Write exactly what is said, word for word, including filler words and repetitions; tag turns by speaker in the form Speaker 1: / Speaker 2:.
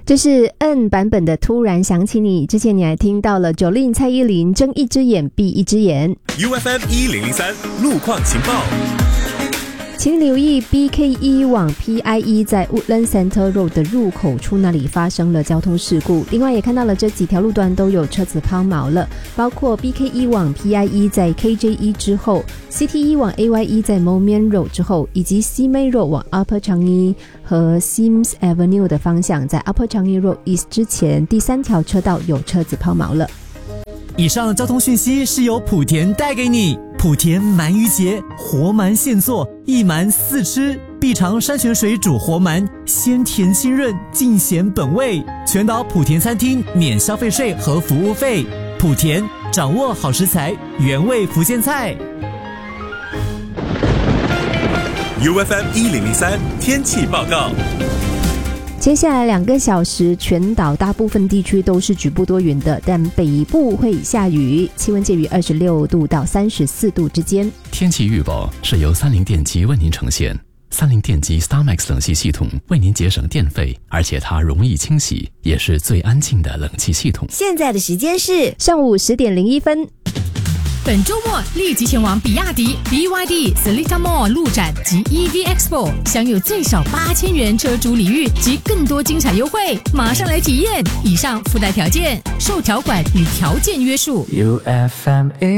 Speaker 1: 这是 N 版本的突然想起你，之前你还听到了 Jolin 蔡依林睁一只眼闭一只眼。
Speaker 2: U F M 一零零三路况情报，
Speaker 1: 请留意 B K 一 往 P I E 在 Woodland Centre Road 的入口处那里发生了交通事故，另外也看到了这几条路段都有车子抛锚了，包括 B K 一 往 P I E 在 K J E 之后， C T 一 往 A Y E 在 Momian Road 之后，以及 Simei Road 往 Upper Changi 和 Sims Avenue 的方向，在 Upper Changi Road East 之前第三条车道有车子抛锚了。
Speaker 3: 以上交通讯息是由莆田带给你。莆田鳗鱼节，活鳗现做，一鳗四吃，必尝山泉水煮活鳗，鲜甜清润，尽显本味。全岛莆田餐厅免消费税和服务费。莆田掌握好食材，原味福建菜。
Speaker 2: U F M 一零零三天气报告。
Speaker 1: 接下来两个小时，全岛大部分地区都是局部多云的，但北部会下雨，气温介于二十六度到三十四度之间。
Speaker 4: 天气预报是由三菱电机为您呈现。三菱电机 StarMax 冷气系统为您节省电费，而且它容易清洗，也是最安静的冷气系统。
Speaker 5: 现在的时间是
Speaker 1: 上午十点零一分。
Speaker 6: 本周末立即前往比亚迪 B Y D Seletar Mall 路展及 E V Expo， 享有最少八千元车主礼遇及更多精彩优惠，马上来体验！以上附带条件受条款与条件约束。
Speaker 7: U F M